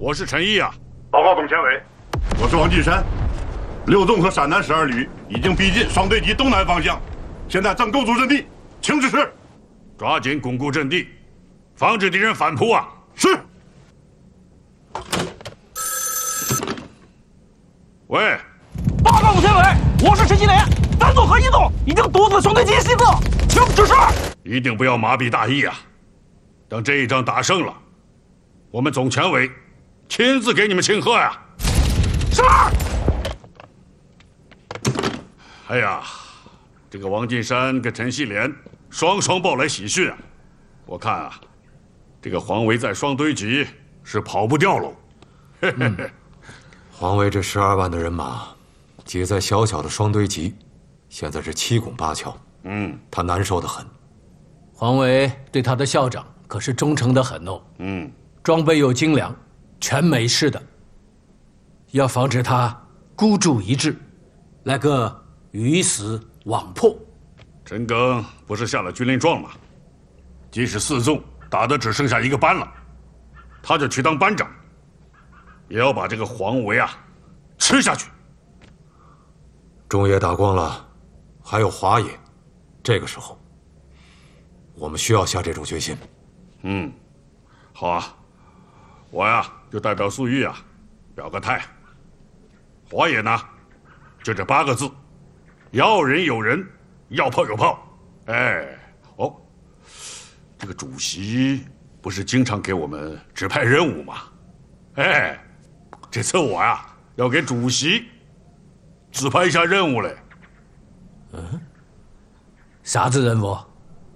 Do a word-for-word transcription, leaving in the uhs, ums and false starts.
我是陈毅啊。 报告总前委，我是王进山。六纵和陕南十二旅已经逼近双对集东南方向，现在正构筑阵地，请指示。 抓紧巩固阵地，防止敌人反扑啊！ 是。 喂， 报告总前委，我是陈锡联，三纵和一纵已经堵死双对集西侧，请指示。 一定不要麻痹大意啊！等这一仗打胜了，我们总前委亲自给你们庆贺呀！ 是。 哎呀，这个王进山跟陈锡联双双报来喜讯啊！我看啊，这个黄维在双堆集是跑不掉喽。 嗯，黄维这十二万的人马，结在小小的双堆集，现在是七拱八翘， 嗯， 他难受得很。 黄维对他的校长可是忠诚的很哦， 嗯， 装备又精良，全美式的，要防止他孤注一掷，来个鱼死网破。 陈赓不是下了军令状吗？即使四纵打得只剩下一个班了，他就去当班长，也要把这个黄维啊吃下去。 中野打光了，还有华野，这个时候，我们需要下这种决心。 嗯，好啊，我呀就代表粟裕啊表个态。华野呢，就这八个字：要人有人，要炮有炮。哎，哦，这个主席不是经常给我们指派任务吗？哎，这次我呀要给主席指派一下任务嘞。 嗯，啥子任务？